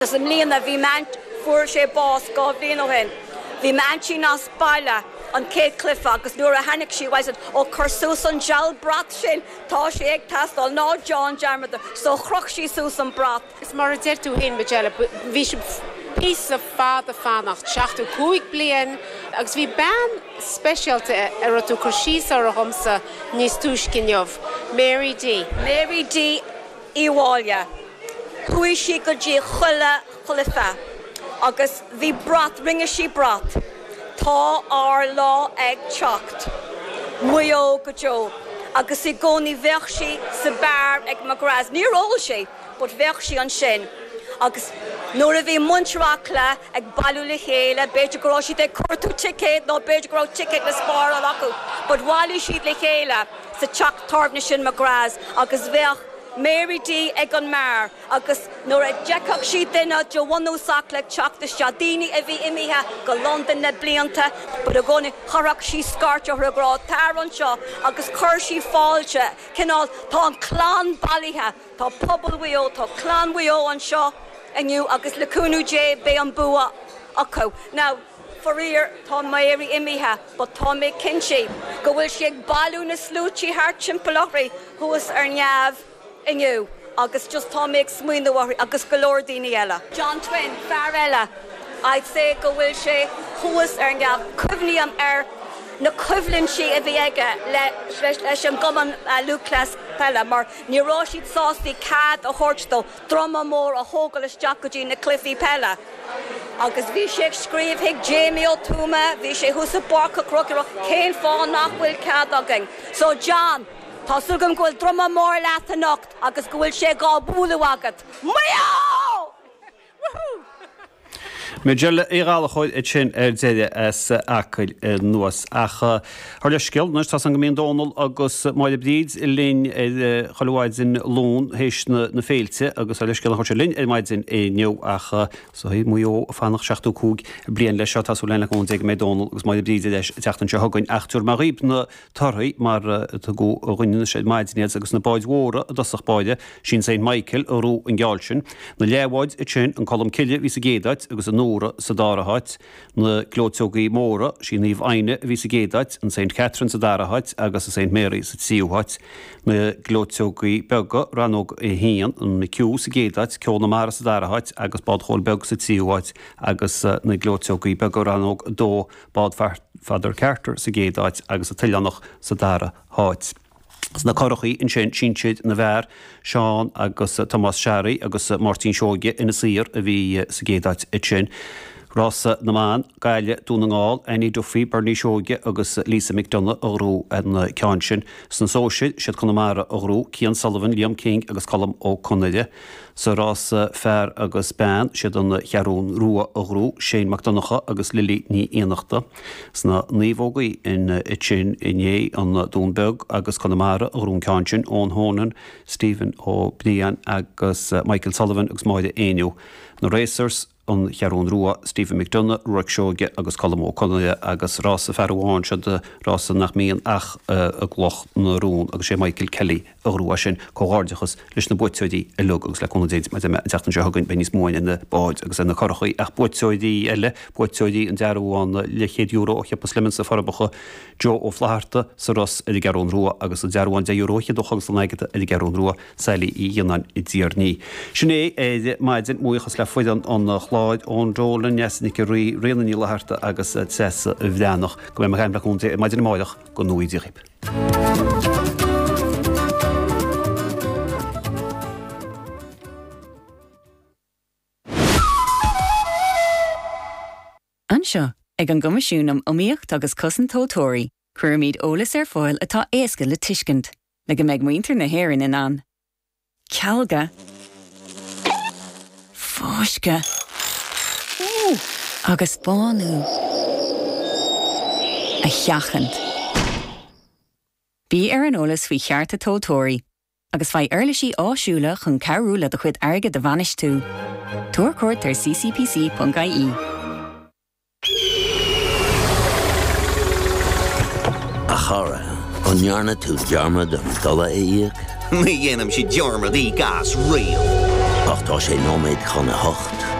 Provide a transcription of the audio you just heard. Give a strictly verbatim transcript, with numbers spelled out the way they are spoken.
As am líana bhí man fuair sé bás gá bhíon ó hen. Bhí man sin as baile an céad clifa agus nuair a hanig sí bhaid ó chursús an geall brat sin tá sé ag tastal ná John Jarmada so chroch sí sús an brat. Is mar a deirtú hen beile bhí sé pís a fád a fánach seachtú cúig blian agus bhí ban specialte ar a tú chu síos ar a thomsa níos túiscineomh. Mary D. Mary D. Iwália. Chui si go dtí chuile chlifa agus bhí brat ringe sí brat. Tá ar lá ag teacht. Muo go jo. Agus i gcónaí bheith sí sa bear ag magras. Níor óla sé, bud bheith sí an sin. Agus nuair a bhí muntrácla ag bailú le chéile, beidir gorá siad ag cuirtú ticket nó beidir gorá ticket na spáir an acu. Bud bháilú siad le chéile sa teacht tarbhna sin magras agus bheith Mary D. ag an mar agus nuair a deacach siad duine do bhainú sac le teachta seadíine a bhí imithe go London na blianta, bud a gcónaí chorach sí scarte ar grá tar an seo agus chur sí fáilte cinál tá an clán bailithe, tá pobl wio, tá clán wio an seo aniu agus le cúnú dé bé an bua acu. Now, for ír tá Mary imithe, but tá mé cinse go bhfuil si ag bailú na slútí thart timpachraí thuas ar neamh iniu, agus just tá méid smuoin do bhhair agus go leor daoine eile. John Twin, fear eile, I'd say go bhfuil sé thuas ar neamh cuimhníam ar na cuimhlinn si a bhí aige le leis an goman lúclas peile, mar ní rá siad sástaí cad a thuirtó drama mór a thógal isteach go dtí na clufií peile. Agus bhí sé ag scríomh hiag Jamie O'Tuma, bhí sé thusa barca crocra céin fáin nach bhfuil cad agin. So John, tá sugan go bhfuil drama mór leat a nocht agus go bhfuil sé gá búla agat. Mio! Woohoo! Me gelle érála chuid é sin ar déide as acail nuas ach thuir le sciil nuair tá an gomíon Donal agus máide bríd i lín choáid sin lún hééis na féilte agus le sciil chuir linn maid sin é neu ach so hí muo fannach seachtú cúg blian le seo tasú lena ón ag mé Donal agus máide bríd leis teachtan se thugain achtar mar rib na tarthaí mar go rinne sé maidnéad agus na báid mhóra a dosach báide sin Saint Michael a rú an gáil sin na léhhaid i sin an colm ciile ví a géadaid agus an nóra sa dárahaid na glóteogaí móra sin níomh aine ví a géadaid an Saint Catherine sa dárahaid agus a Saint Mary sa tíúhaid na glóteogaí bega ranóg i hían an na ciú sa géadaid ceol na mara sa dárahaid agus bád chóil beg sa tíúhaid agus na glóteogaí bega ranóg dó bád Father Carter sa géadaid agus a tileannach sa dárahaid. Na chorachaí in sin sinseid na bhar Seán agus Thomas Sherry agus Martin Seoge ina sír a bhí sa géadaid i sin. Rása na man gaile dúna ngáil Annie Duffy, Bernie Seoge agus Lisa McDonough a rú an cean sin. San sóisiid siad Connemara a rú Cian Sullivan, Liam King agus Colm ó Conide. Sa rása fear agus ban siad an chearún rua a rú Shane McDonagha agus Lily ní éanachta. Sna níomhógaí in it sin iné an dúnbeg agus Connemara a rún cean sin ón Hónan, Stephen ó Brian agus Michael Sullivan agus máide éiniu. Na racers an chearún rua Stephen McDonough, Ruach Seoge agus Colm ó Conide agus rása fearháin siad rása nach míon ach a gloch na rún agus sé Michael Kelly a rua sin cóáirdechas leis na buiteoidí i lug agus le conidéid teachtan se hagann benís móin in na báid agus na chorachaí ach buiteoidí eile buiteoidí an dearúháin le chéad euro ó cheappas limin sa farbacha Joe ó Flaharta sa ros i garún rua agus a dearúháin de euro chead dochagus an aigete i garún rua saoilí í dhéanaan i ddíorní. Sinné é maidin muochas le foidan an chláid ón rólan neasnig i rí réanan í leharta agus tesa a bhleanach go mé mar cheim leúnta maidin máideach go nuí ddíchib. Anseo, ag an gomasisiúnam omíocht agus cosan tótóirí, cuireamíd ólas ar fáil atá éasca le tuiscint, le go méid muintir na héireann in an. Cealga. Fóisce. Agus bánú. A cheachant. Bí ar an ólas faoi chearta tótóirí, agus fai airlisí áisiúla chun cearúla do chuid airge de bhanis tú. Tuair cuairt ar c c p c dot i e. A chara, an nearna tú dearmad an dala éiag? Mi dhéanam si dearmad í gas rial. ach tá sé nóméid chuna hocht.